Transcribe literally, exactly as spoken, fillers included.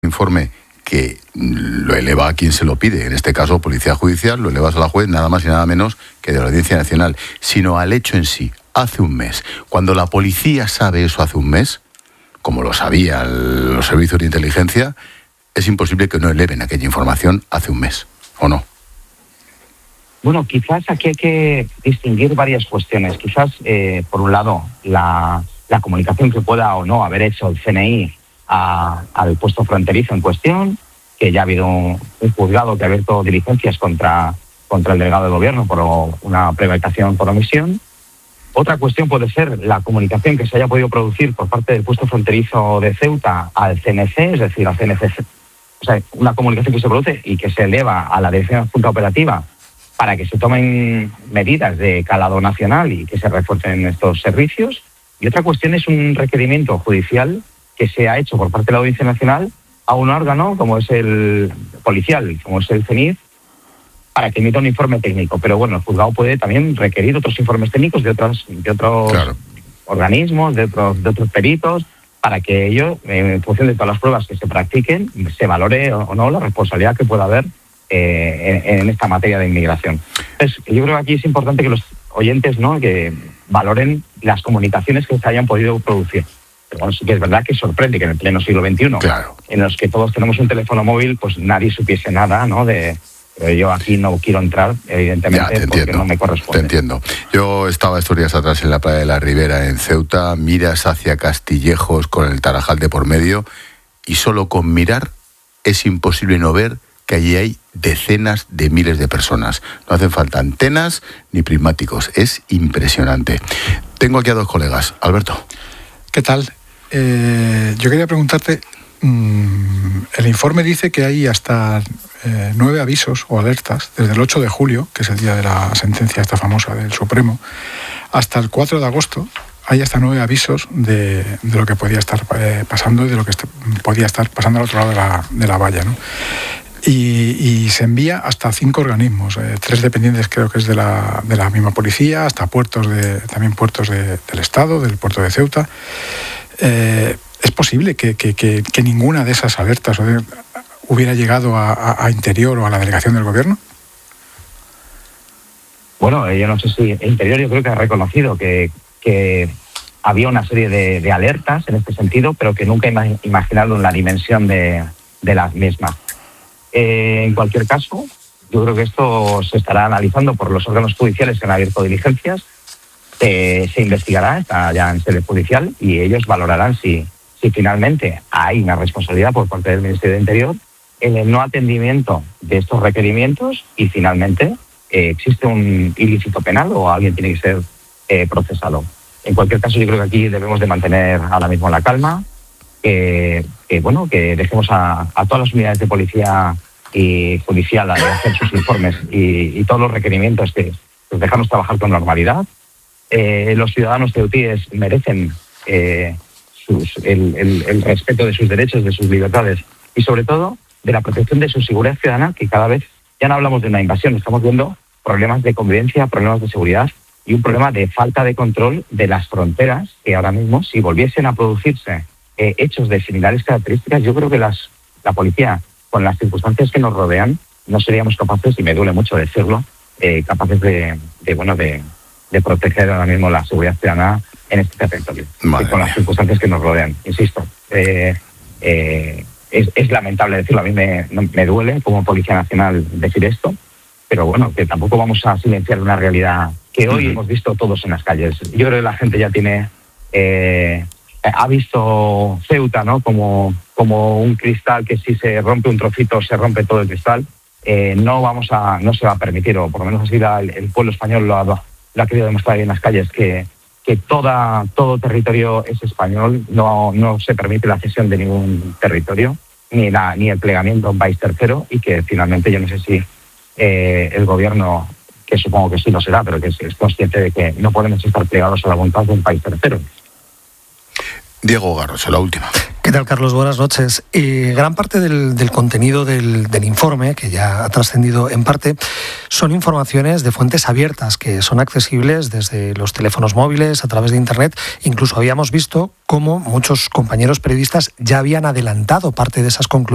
informe que lo eleva a quien se lo pide, en este caso Policía Judicial, lo elevas a la juez nada más y nada menos que de la Audiencia Nacional, sino al hecho en sí, hace un mes. Cuando la policía sabe eso hace un mes, como lo sabían los servicios de inteligencia, es imposible que no eleven aquella información hace un mes, ¿o no? Bueno, quizás aquí hay que distinguir varias cuestiones. Quizás, eh, por un lado, la, la comunicación que pueda o no haber hecho el C N I a, al puesto fronterizo en cuestión, que ya ha habido un, un juzgado que ha abierto diligencias contra, contra el delegado del gobierno por una prevaricación por omisión. Otra cuestión puede ser la comunicación que se haya podido producir por parte del puesto fronterizo de Ceuta al C N C, es decir, al C N C, o sea, una comunicación que se produce y que se eleva a la Dirección Adjunta Operativa para que se tomen medidas de calado nacional y que se refuercen estos servicios. Y otra cuestión es un requerimiento judicial que se ha hecho por parte de la Audiencia Nacional a un órgano como es el policial, como es el C N I F, para que emita un informe técnico. Pero bueno, el juzgado puede también requerir otros informes técnicos de otros, de otros claro. organismos, de otros, de otros peritos, para que ello, en función de todas las pruebas que se practiquen, se valore o no la responsabilidad que pueda haber eh, en, en esta materia de inmigración. Entonces, yo creo que aquí es importante que los oyentes, ¿no?, que valoren las comunicaciones que se hayan podido producir. Pero bueno, sí que es verdad que sorprende que en el pleno siglo veintiuno, claro. en los que todos tenemos un teléfono móvil, pues nadie supiese nada, ¿no?, de... Pero yo aquí no quiero entrar, evidentemente, ya, porque no me corresponde. Te entiendo. Yo estaba estos días atrás en la playa de la Ribera, en Ceuta, miras hacia Castillejos con el Tarajal de por medio, y solo con mirar es imposible no ver que allí hay decenas de miles de personas. No hacen falta antenas ni prismáticos. Es impresionante. Tengo aquí a dos colegas. Alberto. ¿Qué tal? Eh, yo quería preguntarte, mmm, el informe dice que hay hasta eh, nueve avisos o alertas desde el ocho de julio, que es el día de la sentencia esta famosa del Supremo, hasta el cuatro de agosto. Hay hasta nueve avisos de, de lo que podía estar eh, pasando y de lo que est- podía estar pasando al otro lado de la, de la valla, ¿no? Y, y se envía hasta cinco organismos, eh, tres dependientes creo que es de la, de la misma policía, hasta puertos de, también puertos de, del Estado, del puerto de Ceuta. Eh, ¿Es posible que, que, que, que ninguna de esas alertas hubiera llegado a, a, a Interior o a la delegación del gobierno? Bueno, yo no sé si Interior yo creo que ha reconocido que, que había una serie de, de alertas en este sentido, pero que nunca ima- imaginaron la dimensión de, de las mismas. Eh, en cualquier caso, yo creo que esto se estará analizando por los órganos judiciales que han abierto diligencias, eh, se investigará, está ya en sede judicial, y ellos valorarán si, si finalmente hay una responsabilidad por parte del Ministerio de Interior en el no atendimiento de estos requerimientos y finalmente eh, existe un ilícito penal o alguien tiene que ser eh, procesado. En cualquier caso, yo creo que aquí debemos de mantener ahora mismo la calma, que, que bueno, que dejemos a, a todas las unidades de policía y judicial a hacer sus informes y, y todos los requerimientos que pues, dejarnos trabajar con normalidad. Eh, los ciudadanos ceutíes merecen eh, sus, el, el, el respeto de sus derechos, de sus libertades y sobre todo de la protección de su seguridad ciudadana, que cada vez ya no hablamos de una invasión, estamos viendo problemas de convivencia, problemas de seguridad y un problema de falta de control de las fronteras, que ahora mismo, si volviesen a producirse eh, hechos de similares características, yo creo que las, la policía, con las circunstancias que nos rodean, no seríamos capaces, y me duele mucho decirlo, eh, capaces de, de, bueno, de, de proteger ahora mismo la seguridad ciudadana en este territorio, Madre con mía. las circunstancias que nos rodean. Insisto, eh, eh, es, es lamentable decirlo, a mí me, me duele como Policía Nacional decir esto, pero bueno, que tampoco vamos a silenciar una realidad que hoy uh-huh. hemos visto todos en las calles. Yo creo que la gente ya tiene... Eh, ha visto Ceuta, ¿no?, como, como un cristal que si se rompe un trocito se rompe todo el cristal. Eh, no vamos a, no se va a permitir, o por lo menos así la, el, el pueblo español lo ha, lo ha querido demostrar ahí en las calles, que, que toda, todo territorio es español, no, no se permite la cesión de ningún territorio, ni, la, ni el plegamiento a un país tercero, y que finalmente yo no sé si eh, el gobierno, que supongo que sí lo será, pero que es, es consciente de que no podemos estar plegados a la voluntad de un país tercero. Diego Garrocho, la última. ¿Qué tal, Carlos? Buenas noches. Eh, gran parte del, del contenido del, del informe, que ya ha trascendido en parte, son informaciones de fuentes abiertas que son accesibles desde los teléfonos móviles, a través de Internet. Incluso habíamos visto cómo muchos compañeros periodistas ya habían adelantado parte de esas conclusiones